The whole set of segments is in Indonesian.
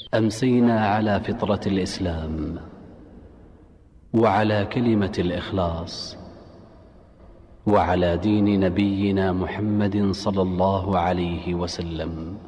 أمسينا على فطرة الإسلام وعلى كلمة الإخلاص وعلى دين نبينا محمد صلى الله عليه وسلم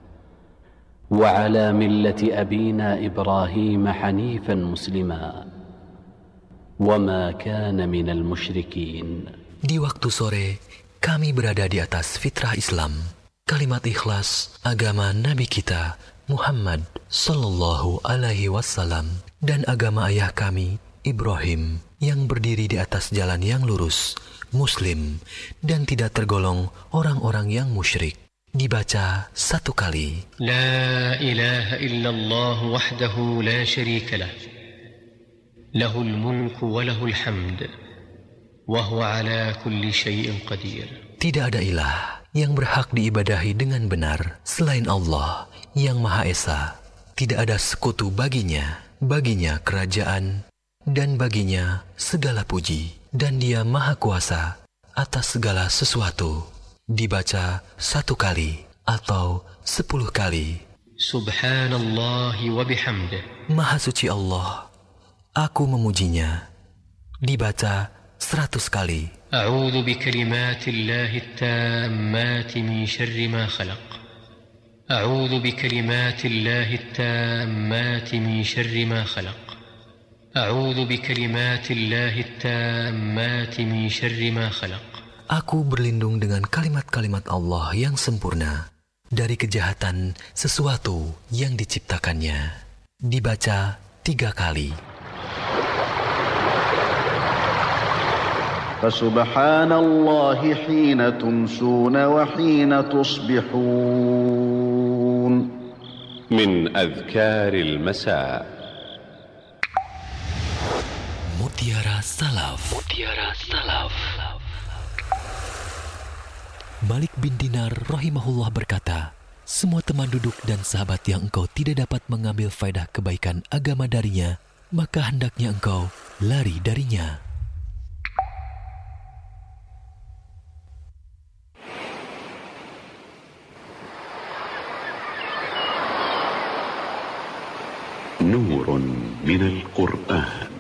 وعلى ملة أبينا إبراهيم حنيفا مسلما وما كان من المشركين. Di waktu sore, kami berada di atas fitrah Islam, kalimat ikhlas, agama Nabi kita Muhammad sallallahu alaihi wasallam, dan agama ayah kami Ibrahim yang berdiri di atas jalan yang lurus, muslim, dan tidak tergolong orang-orang yang musyrik. Dibaca satu kali. La ilaha illallah wahdahu la syarika lah. Lahul mulku wa lahul hamd. Wa huwa ala kulli syai'in qadir. Tidak ada ilah yang berhak diibadahi dengan benar selain Allah yang Maha Esa. Tidak ada sekutu baginya kerajaan, dan baginya segala puji, dan Dia Maha Kuasa atas segala sesuatu. Dibaca satu kali atau 10 kali. Subhanallah wa bihamdih. Maha suci Allah, aku memujinya. Dibaca 100 kali. A'udzu bikalimatillahi tammati min syarri ma khalaq. A'udzu bikalimatillahi tammati min syarri ma khalaq. A'udzu bikalimatillahi tammati min syarri ma khalaq. Aku berlindung dengan kalimat-kalimat Allah yang sempurna dari kejahatan sesuatu yang diciptakannya. Dibaca 3 kali. Fasubhanallahi hina tumsuna wa hina tusbihun. Min adhkaril masa. Mutiara Salaf. Mutiara Salaf. Malik bin Dinar rahimahullah berkata, semua teman duduk dan sahabat yang engkau tidak dapat mengambil faedah kebaikan agama darinya, maka hendaknya engkau lari darinya. Nurun minal Qur'an.